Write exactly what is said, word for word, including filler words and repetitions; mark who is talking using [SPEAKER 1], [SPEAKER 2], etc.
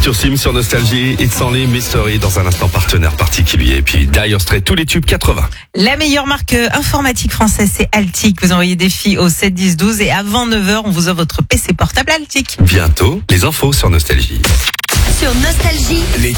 [SPEAKER 1] Arthur Sim sur Nostalgie, It's Only Mystery, dans un instant partenaire particulier. Et puis Dire Straits, tous les tubes quatre-vingts.
[SPEAKER 2] La meilleure marque informatique française, c'est Altic. Vous envoyez des filles au sept dix douze et avant neuf heures, on vous offre votre P C portable Altic.
[SPEAKER 1] Bientôt, les infos sur Nostalgie.
[SPEAKER 3] Sur Nostalgie.
[SPEAKER 1] Les